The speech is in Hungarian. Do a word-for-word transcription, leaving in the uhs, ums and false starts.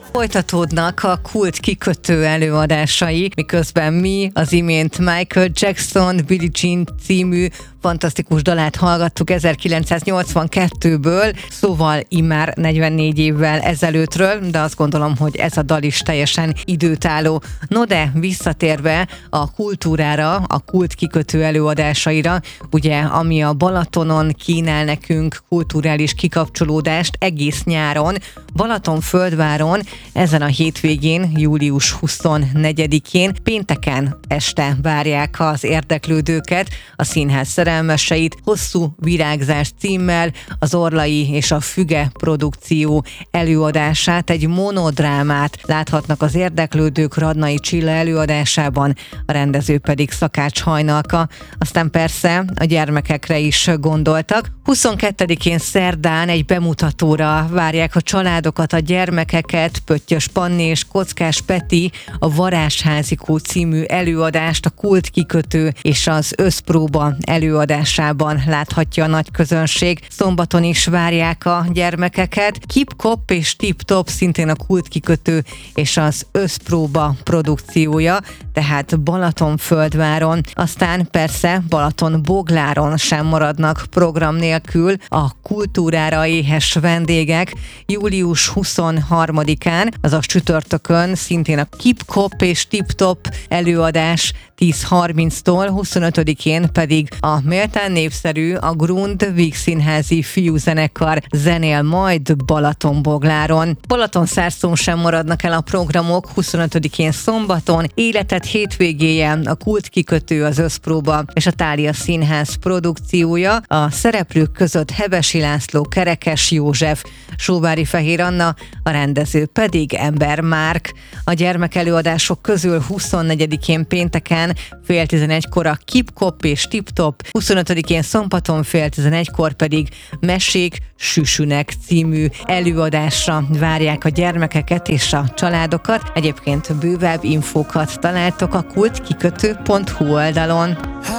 Folytatódnak a kult kikötő előadásai, miközben mi az imént Michael Jackson Billie Jean című fantasztikus dalát hallgattuk ezerkilencszáznyolcvankettőből, szóval immár negyvennégy évvel ezelőttről, de azt gondolom, hogy ez a dal is teljesen időtálló. No de visszatérve a kultúrára, a kult kikötő előadásaira, ugye ami a Balatonon kínál nekünk kulturális kikapcsolódást egész nyáron, Balatonfürdváron ezen a hétvégén, július huszonnegyedikén, pénteken este várják az érdeklődőket, a színház szerelmeseit hosszú virágzás címmel az Orlai és a Füge produkció előadását, egy monodrámát láthatnak az érdeklődők Radnai Csilla előadásában, a rendező pedig Szakács Hajnalka. Aztán persze a gyermekekre is gondoltak. huszonkettedikén szerdán egy bemutatóra várják a családokat, a gyermekeket, Pöttyös Panni és Kockás Peti a Varázsházikó című előadást a kult kikötő és az összpróba előadásában láthatja a nagy közönség. Szombaton is várják a gyermekeket. Kip Kop és Tip Top szintén a kult kikötő és az összpróba produkciója, tehát Balatonfürdváron. Aztán persze Balatonbogláron sem maradnak program nélkül a kultúrára éhes vendégek. Július huszonharmadikán, azaz csütörtökön szintén a Kip Kop és Tip Top előadás tíz harminctól, huszonötödikén pedig a méltán népszerű, a Grund Vígszínházi Fiúzenekar zenél majd Balatonbogláron. Balatonszárszón sem maradnak el a programok, huszonötödikén szombaton, életet hétvégéje, a kult kikötő, az összpróba és a Thália Színház produkciója, a szereplők között Hevesi László, Kerekes József, Sóbári Fehér Anna, a rendező pedig Ember Márk. A gyermekelőadások közül huszonnegyedikén pénteken fél tizenegykor a Kip Kop és Tip Top, huszonötödikén szombaton fél tizenegykor pedig Mesék Süsünek című előadásra várják a gyermekeket és a családokat. Egyébként bővebb infókat találtok a kultkikötő pont hu oldalon.